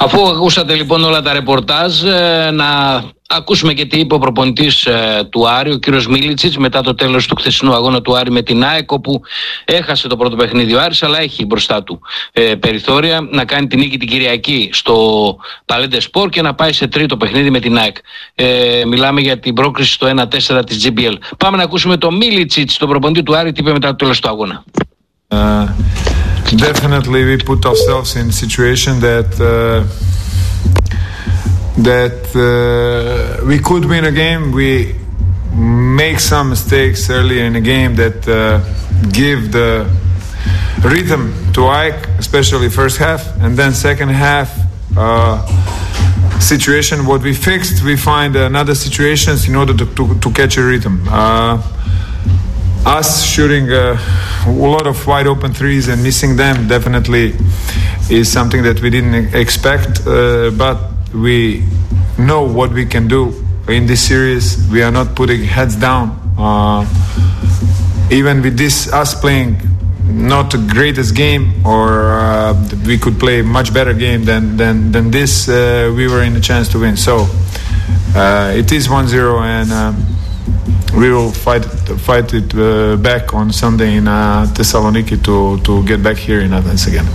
Αφού ακούσατε λοιπόν όλα τα ρεπορτάζ, να ακούσουμε και τι είπε ο προπονητής του Άρη, ο κύριος Μίλιτσιτς, μετά το τέλος του χθεσινού αγώνα του Άρη με την ΑΕΚ, όπου έχασε το πρώτο παιχνίδι ο Άρης, αλλά έχει μπροστά του περιθώρια να κάνει την νίκη την Κυριακή στο Παλέντε Σπορ και να πάει σε τρίτο παιχνίδι με την ΑΕΚ. Μιλάμε για την πρόκριση στο 1-4 της GBL. Πάμε να ακούσουμε τον Μίλιτσιτς, τον προπονητή του Άρη, τι είπε μετά το τέλος του αγώνα. Definitely we put ourselves in a situation that we could win a game. We make some mistakes early in the game that give the rhythm to AEK, especially first half, and then second half situation what we fixed, we find another situations in order to catch a rhythm. Us shooting a lot of wide open threes and missing them definitely is something that we didn't expect, but we know what we can do in this series. We are not putting heads down. Even with this, us playing not the greatest game, or we could play much better game than this, we were in a chance to win. So it is 1-0 and we will fight it back on Sunday in Thessaloniki to get back here in Athens again.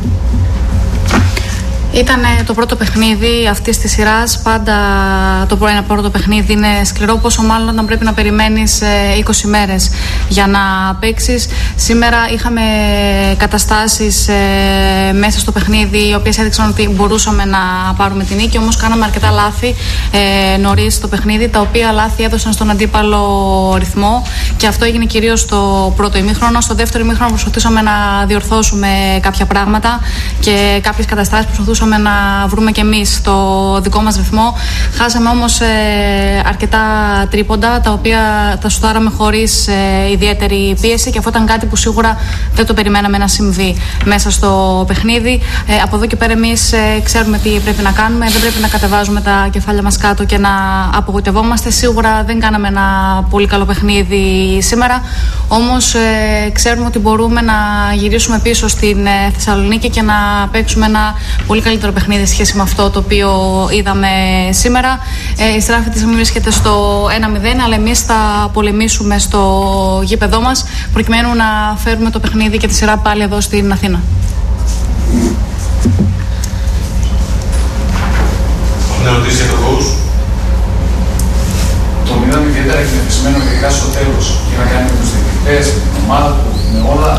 Ήταν το πρώτο παιχνίδι αυτής της σειράς. Πάντα το πρώτο παιχνίδι είναι σκληρό, πόσο μάλλον όταν πρέπει να περιμένεις 20 μέρες για να παίξεις. Σήμερα είχαμε καταστάσεις μέσα στο παιχνίδι, οι οποίες έδειξαν ότι μπορούσαμε να πάρουμε την νίκη, όμως κάναμε αρκετά λάθη νωρίς στο παιχνίδι, τα οποία λάθη έδωσαν στον αντίπαλο ρυθμό, και αυτό έγινε κυρίως στο πρώτο ημίχρονο. Στο δεύτερο ημίχρονο προσπαθήσαμε να διορθώσουμε κάποια πράγματα και κάποιες καταστάσεις προσπαθούσαμε να βρούμε και εμείς το δικό μας ρυθμό. Χάσαμε όμως αρκετά τρίποντα, τα οποία τα σουτάραμε χωρίς ιδιαίτερη πίεση, και αυτό ήταν κάτι που σίγουρα δεν το περιμέναμε να συμβεί μέσα στο παιχνίδι. Από εδώ και πέρα εμείς ξέρουμε τι πρέπει να κάνουμε. Δεν πρέπει να κατεβάζουμε τα κεφάλια μας κάτω και να απογοητευόμαστε. Σίγουρα δεν κάναμε ένα πολύ καλό παιχνίδι σήμερα, όμως ξέρουμε ότι μπορούμε να γυρίσουμε πίσω στην Θεσσαλονίκη και να παίξουμε ένα πολύ καλύτερο παιχνίδι σε σχέση με αυτό το οποίο είδαμε σήμερα. Η σειρά αυτή τη στιγμή βρίσκεται στο 1-0, αλλά εμείς θα πολεμήσουμε στο γήπεδό μας προκειμένου να φέρουμε το παιχνίδι και τη σειρά πάλι εδώ στην Αθήνα. Να ρωτήσει για το coach. Το μείναμε ιδιαίτερα εκνευρισμένο, ειδικά στο τέλος, για να κάνει με τους διαιτητές, με την ομάδα του, με όλα.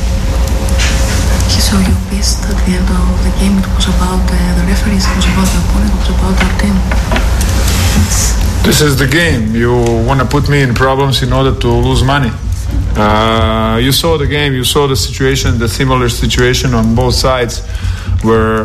So you missed at the end of the game. It was about the referees, it was about the opponent, it was about our team. This is the game. You want to put me in problems in order to lose money. You saw the game, you saw the situation, the similar situation on both sides, where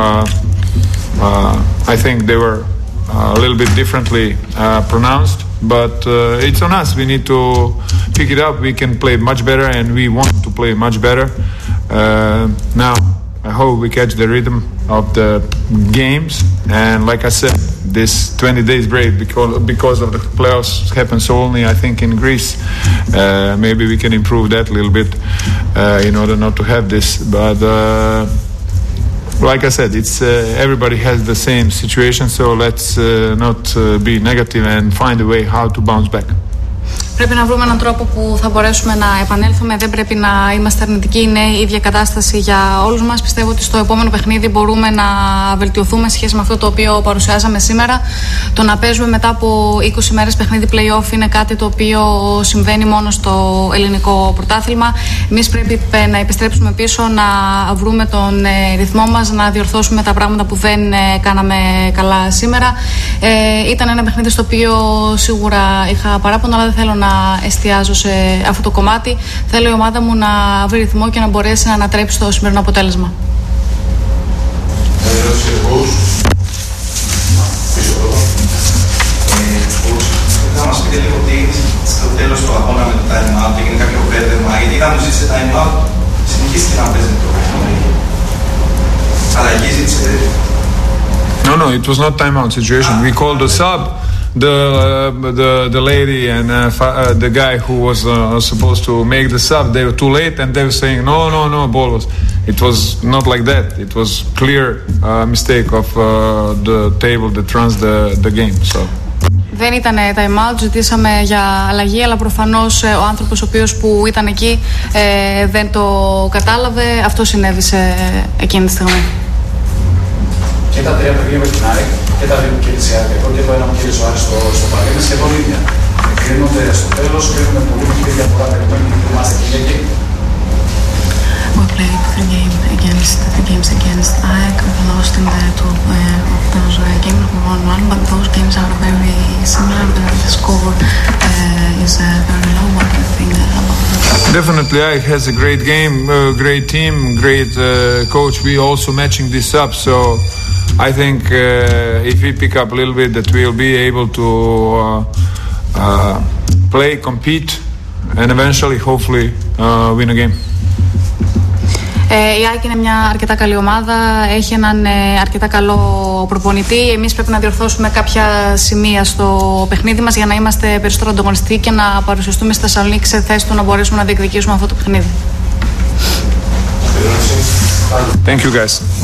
I think they were a little bit differently pronounced, but it's on us. We need to pick it up. We can play much better, and we want to play much better. Now I hope we catch the rhythm of the games, and like I said, this 20 days break because of the playoffs happens only, I think, in Greece. Maybe we can improve that a little bit in order not to have this, but like I said, it's everybody has the same situation, so let's not be negative and find a way how to bounce back. Πρέπει να βρούμε έναν τρόπο που θα μπορέσουμε να επανέλθουμε. Δεν πρέπει να είμαστε αρνητικοί. Είναι η ίδια κατάσταση για όλους μας. Πιστεύω ότι στο επόμενο παιχνίδι μπορούμε να βελτιωθούμε σε σχέση με αυτό το οποίο παρουσιάσαμε σήμερα. Το να παίζουμε μετά από 20 μέρες παιχνίδι play-off είναι κάτι το οποίο συμβαίνει μόνο στο ελληνικό πρωτάθλημα. Εμείς πρέπει να επιστρέψουμε πίσω, να βρούμε τον ρυθμό μας, να διορθώσουμε τα πράγματα που δεν κάναμε καλά σήμερα. Ήταν ένα παιχνίδι στο οποίο σίγουρα είχα παράπονο, αλλά δεν θέλω να εστιάζω σε αυτό το κομμάτι. Θέλω η ομάδα μου να βρει ρυθμό και να μπορέσει να ανατρέψει το σημερινό αποτέλεσμα. Θα μας πείτε λίγο τι στο τέλος του αγώνα με το time out έγινε κάποιο μπέρδεμα, γιατί είχαμε ζήσει time out, συνεχίστηκε να παίζετε το παιχνίδι. Αλλαγή ζήτησε. No, it was not time out situation. We called the sub. The lady and the guy who was supposed to make the sub, they were too late, and they were saying no, ball was. it was not like that. It was clear mistake of the table that runs the game. So. Δεν ήταν time out, ζητήσαμε για αλλαγή, αλλά προφανώς ο άνθρωπος ο οποίος που ήταν εκεί δεν το κατάλαβε. Αυτό συνέβησε εκείνη τη στιγμή. Και τα τρία παιχνίδια με την ΑΕΚ και τα δύο που κέρδισε η ΑΕΚ εδώ και το ένα που κέρδισε ο Άρης στο Παρίσι σχεδόν ίδια. Κρίνονται στο τέλος, κρίνουμε πολύ μικρή διαφορά περιμένουμε και είμαστε και εκεί. We played three games against ΑΕΚ. We lost in the two of those games. We won one, but those games are very similar. The score is very low. What do you think about that? Definitely, ΑΕΚ has a great game, great team, great coach. We also matching this up, so I think if we pick up a little bit, that we'll be able to play, compete, and eventually, hopefully, win a game. Η ΑΕΚ είναι μια αρκετά καλή ομάδα, έχει έναν αρκετά καλό προπονητή. Εμείς πρέπει να διορθώσουμε κάποια σημεία στο παιχνίδι μας για να είμαστε περισσότερο ανταγωνιστικοί και να παρουσιαστούμε στη Θεσσαλονίκη σε θέση του να μπορέσουμε να διεκδικήσουμε αυτό το παιχνίδι. Thank you guys.